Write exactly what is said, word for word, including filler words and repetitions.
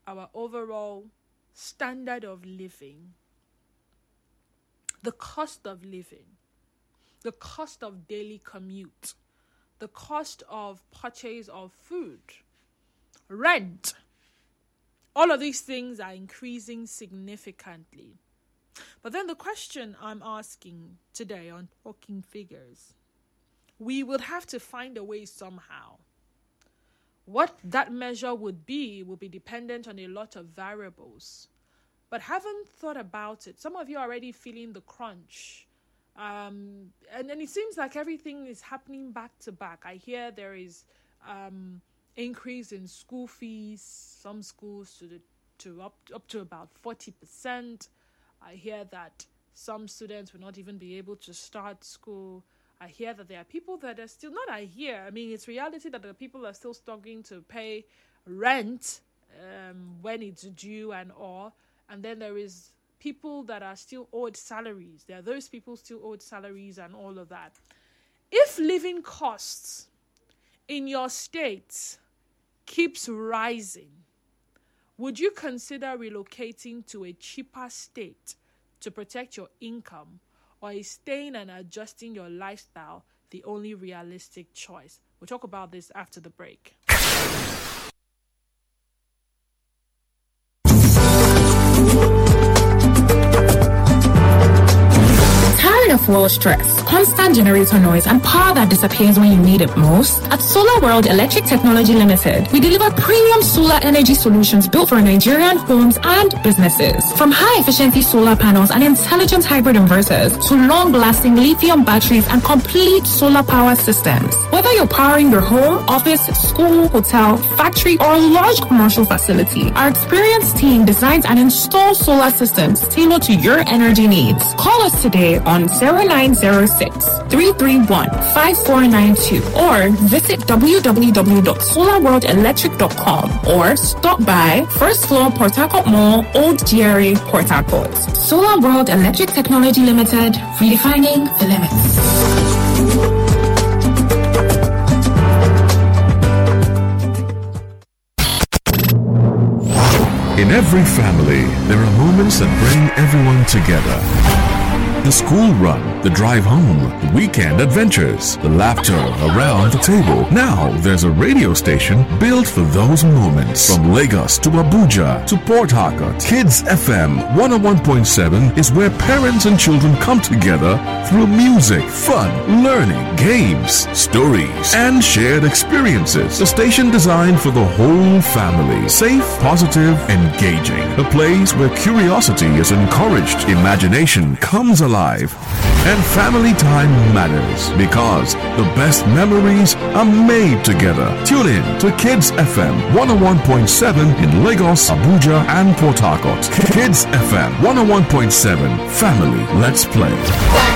our overall standard of living, the cost of living, the cost of daily commute, the cost of purchase of food, rent, all of these things are increasing significantly. But then the question I'm asking today on Talking Figures, we would have to find a way somehow. What that measure would be will be dependent on a lot of variables. But haven't thought about it. Some of you are already feeling the crunch. Um, and then it seems like everything is happening back to back. I hear there is um, increase in school fees, some schools to the, to up, up to about forty percent. I hear that some students will not even be able to start school. I hear that there are people that are still, not I hear, I mean, it's reality that the people are still struggling to pay rent um, when it's due and all. And then there is people that are still owed salaries. There are those people still owed salaries and all of that. If living costs in your state keeps rising, would you consider relocating to a cheaper state to protect your income, or is staying and adjusting your lifestyle the only realistic choice? We'll talk about this after the break. Tired of world stress, constant generator noise, and power that disappears when you need it most? At Solar World Electric Technology Limited, we deliver premium solar energy solutions built for Nigerian homes and businesses. From high-efficiency solar panels and intelligent hybrid inverters to long-lasting lithium batteries and complete solar power systems. Whether you're powering your home, office, school, hotel, factory, or large commercial facility, our experienced team designs and installs solar systems tailored to your energy needs. Call us today on zero nine zero six, three three one, five four nine two or visit w w w dot solar world electric dot com or stop by first floor Port Harcourt Mall, Old G R A, Port Harcourt. Solar World Electric Technology Limited, redefining the limits. In every family, there are moments that bring everyone together. The school run, the drive home, the weekend adventures, the laughter around the table. Now there's a radio station built for those moments. From Lagos to Abuja to Port Harcourt, Kids F M one oh one point seven is where parents and children come together through music, fun, learning, games, stories, and shared experiences. A station designed for the whole family. Safe, positive, engaging. A place where curiosity is encouraged, imagination comes alive, and family time matters because the best memories are made together. Tune in to Kids F M one oh one point seven in Lagos, Abuja, and Port Harcourt. Kids F M one oh one point seven. Family, let's play.